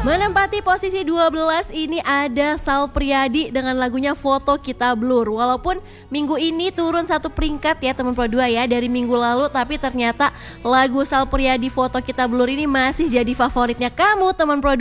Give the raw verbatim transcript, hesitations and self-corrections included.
Menempati posisi dua belas ini ada Sal Priadi dengan lagunya Foto Kita Blur. Walaupun minggu ini turun satu peringkat ya teman Pro dua ya dari minggu lalu, tapi ternyata lagu Sal Priadi Foto Kita Blur ini masih jadi favoritnya kamu teman Pro dua.